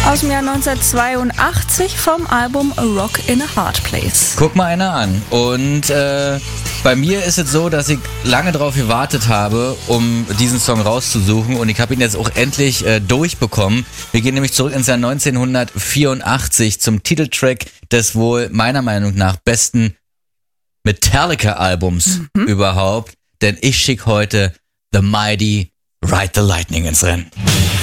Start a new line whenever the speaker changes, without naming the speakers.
Aus dem Jahr 1982 vom Album A Rock in a Hard Place.
Guck mal einer an. Und bei mir ist es so, dass ich lange darauf gewartet habe, um diesen Song rauszusuchen. Und ich habe ihn jetzt auch endlich durchbekommen. Wir gehen nämlich zurück ins Jahr 1984 zum Titeltrack des wohl meiner Meinung nach besten Metallica-Albums überhaupt. Denn ich schicke heute The Mighty Ride the Lightning ins Rennen.